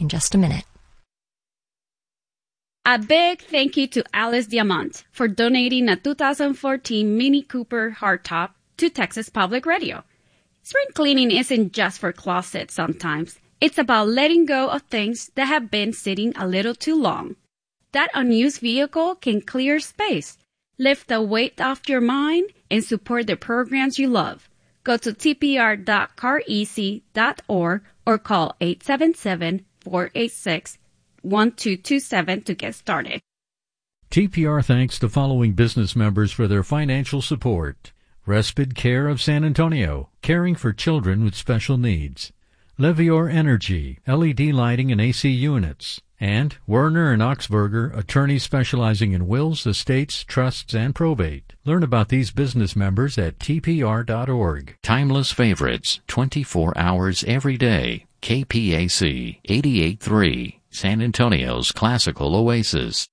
in just a minute. A big thank you to Alice Diamant for donating a 2014 Mini Cooper hardtop to Texas Public Radio. Spring cleaning isn't just for closets sometimes. It's about letting go of things that have been sitting a little too long. That unused vehicle can clear space, lift the weight off your mind, and support the programs you love. Go to tpr.careasy.org or call 877-486-1227 to get started. TPR thanks the following business members for their financial support. Respite Care of San Antonio, caring for children with special needs. Levior Energy, LED lighting and AC units. And Werner and Oxberger, attorneys specializing in wills, estates, trusts, and probate. Learn about these business members at tpr.org. Timeless favorites, 24 hours every day. KPAC 88.3, San Antonio's classical oasis.